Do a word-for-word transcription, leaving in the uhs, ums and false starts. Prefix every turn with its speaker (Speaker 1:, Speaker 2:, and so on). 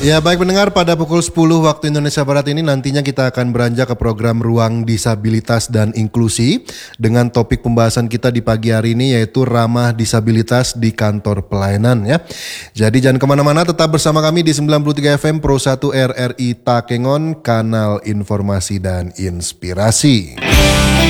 Speaker 1: Ya baik pendengar, pada pukul sepuluh waktu Indonesia Barat ini nantinya kita akan beranjak ke program Ruang Disabilitas dan Inklusi dengan topik pembahasan kita di pagi hari ini yaitu ramah disabilitas di kantor pelayanan ya. Jadi jangan kemana-mana, tetap bersama kami di sembilan puluh tiga F M Pro satu R R I Takengon, kanal informasi dan inspirasi.